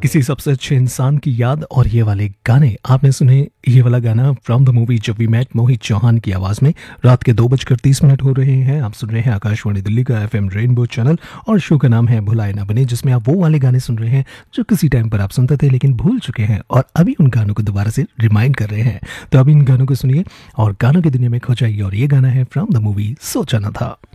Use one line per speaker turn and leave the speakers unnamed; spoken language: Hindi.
किसी सबसे अच्छे इंसान की याद और ये वाले गाने आपने सुने। ये वाला गाना फ्रॉम द मूवी जब वी मेट मोहित चौहान की आवाज में। रात के 2:30 हो रहे हैं। आप सुन रहे हैं आकाशवाणी दिल्ली का एफएम रेनबो चैनल और शो का नाम है भुलाए ना बने, जिसमें आप वो वाले गाने सुन रहे हैं जो किसी टाइम पर आप सुनते थे लेकिन भूल चुके हैं और अभी उन गानों को दोबारा से रिमाइंड कर रहे हैं। तो अभी इन गानों को सुनिए और गानों की दुनिया में खो जाइए। और ये गाना है फ्रॉम द मूवी सोचा न था।